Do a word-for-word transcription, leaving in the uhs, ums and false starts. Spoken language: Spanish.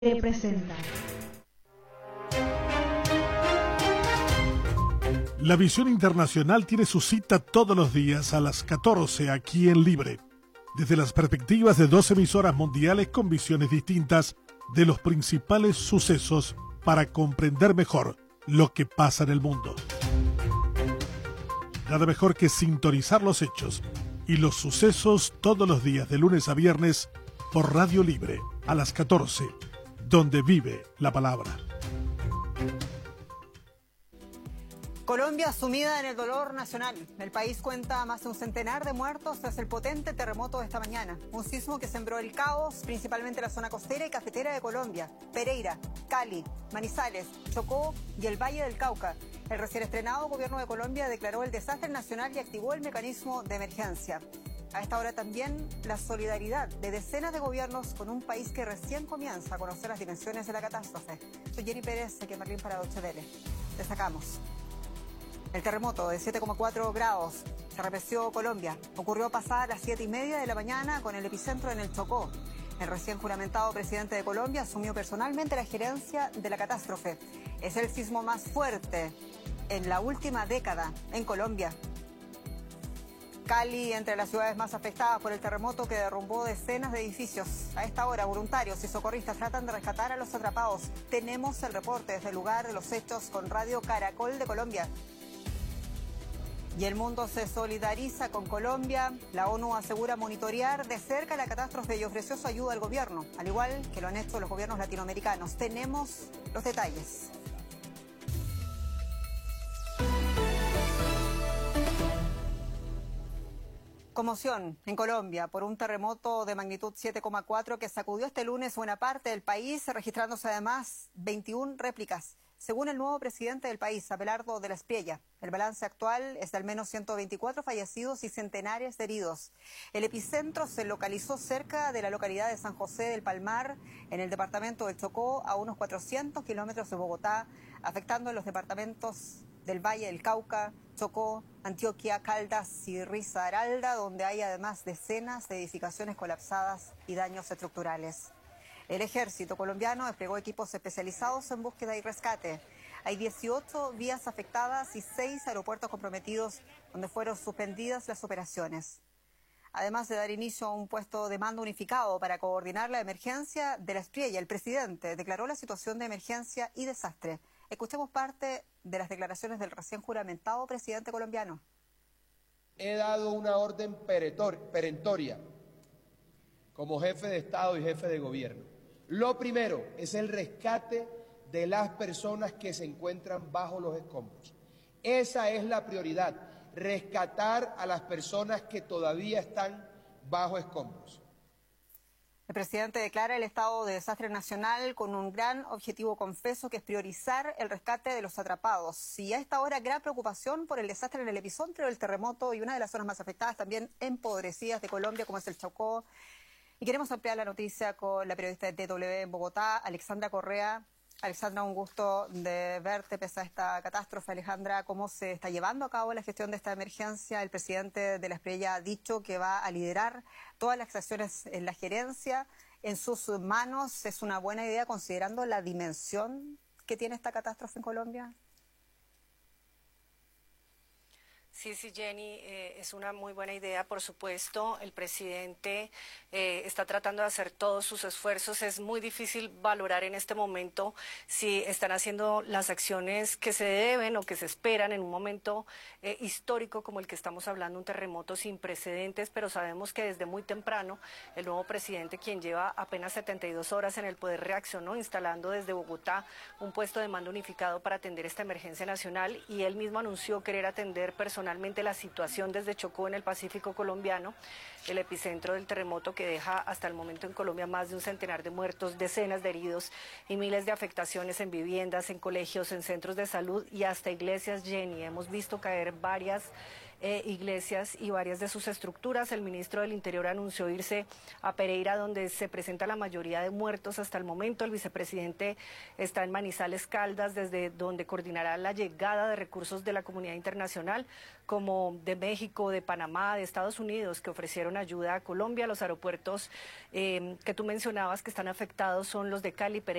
presenta. La visión internacional tiene su cita todos los días a las catorce aquí en Libre, desde las perspectivas de dos emisoras mundiales con visiones distintas de los principales sucesos para comprender mejor lo que pasa en el mundo. Nada mejor que sintonizar los hechos y los sucesos todos los días de lunes a viernes por Radio Libre a las catorce, donde vive la palabra. Colombia sumida en el dolor nacional. El país cuenta más de un centenar de muertos tras el potente terremoto de esta mañana. Un sismo que sembró el caos, principalmente en la zona costera y cafetera de Colombia, Pereira, Cali, Manizales, Chocó y el Valle del Cauca. El recién estrenado gobierno de Colombia declaró el desastre nacional y activó el mecanismo de emergencia. A esta hora también la solidaridad de decenas de gobiernos con un país que recién comienza a conocer las dimensiones de la catástrofe. Soy Jenny Pérez, aquí en Berlín para Deutsche Welle. Destacamos. El terremoto de siete coma cuatro grados que arremeció Colombia ocurrió pasada las siete y media de la mañana con el epicentro en el Chocó. El recién juramentado presidente de Colombia asumió personalmente la gerencia de la catástrofe. Es el sismo más fuerte en la última década en Colombia. Cali, entre las ciudades más afectadas por el terremoto que derrumbó decenas de edificios. A esta hora, voluntarios y socorristas tratan de rescatar a los atrapados. Tenemos el reporte desde el lugar de los hechos con Radio Caracol de Colombia. Y el mundo se solidariza con Colombia. La ONU asegura monitorear de cerca la catástrofe y ofreció su ayuda al gobierno, al igual que lo han hecho los gobiernos latinoamericanos. Tenemos los detalles. Conmoción en Colombia por un terremoto de magnitud siete coma cuatro que sacudió este lunes buena parte del país, registrándose además veintiuna réplicas. Según el nuevo presidente del país, Abelardo de la Espriella, el balance actual es de al menos ciento veinticuatro fallecidos y centenares de heridos. El epicentro se localizó cerca de la localidad de San José del Palmar, en el departamento del Chocó, a unos cuatrocientos kilómetros de Bogotá, afectando los departamentos del Valle del Cauca, Chocó, Antioquia, Caldas y Risaralda, donde hay además decenas de edificaciones colapsadas y daños estructurales. El ejército colombiano desplegó equipos especializados en búsqueda y rescate. Hay dieciocho vías afectadas y seis aeropuertos comprometidos donde fueron suspendidas las operaciones. Además de dar inicio a un puesto de mando unificado para coordinar la emergencia de la Espriella, el presidente declaró la situación de emergencia y desastre. Escuchemos parte de las declaraciones del recién juramentado presidente colombiano. He dado una orden perentoria como jefe de Estado y jefe de gobierno. Lo primero es el rescate de las personas que se encuentran bajo los escombros. Esa es la prioridad, rescatar a las personas que todavía están bajo escombros. El presidente declara el estado de desastre nacional con un gran objetivo, confeso, que es priorizar el rescate de los atrapados. Y a esta hora, gran preocupación por el desastre en el epicentro del terremoto y una de las zonas más afectadas también empobrecidas de Colombia, como es el Chocó. Y queremos ampliar la noticia con la periodista de T W en Bogotá, Alexandra Correa. Alexandra, un gusto de verte pese a esta catástrofe. Alejandra, ¿cómo se está llevando a cabo la gestión de esta emergencia? El presidente de la Espriella ha dicho que va a liderar todas las acciones en la gerencia. En sus manos, ¿es una buena idea considerando la dimensión que tiene esta catástrofe en Colombia? Sí, sí, Jenny, eh, es una muy buena idea, por supuesto. El presidente eh, está tratando de hacer todos sus esfuerzos. Es muy difícil valorar en este momento si están haciendo las acciones que se deben o que se esperan en un momento eh, histórico como el que estamos hablando, un terremoto sin precedentes, pero sabemos que desde muy temprano el nuevo presidente, quien lleva apenas setenta y dos horas en el poder, reaccionó instalando desde Bogotá un puesto de mando unificado para atender esta emergencia nacional, y él mismo anunció querer atender personalmente Personalmente la situación desde Chocó en el Pacífico colombiano, el epicentro del terremoto que deja hasta el momento en Colombia más de un centenar de muertos, decenas de heridos y miles de afectaciones en viviendas, en colegios, en centros de salud y hasta iglesias. Jenny, hemos visto caer varias eh, iglesias y varias de sus estructuras. El ministro del Interior anunció irse a Pereira, donde se presenta la mayoría de muertos hasta el momento. El vicepresidente está en Manizales, Caldas, desde donde coordinará la llegada de recursos de la comunidad internacional, como de México, de Panamá, de Estados Unidos, que ofrecieron ayuda a Colombia. Los aeropuertos eh, que tú mencionabas que están afectados son los de Cali, Pereira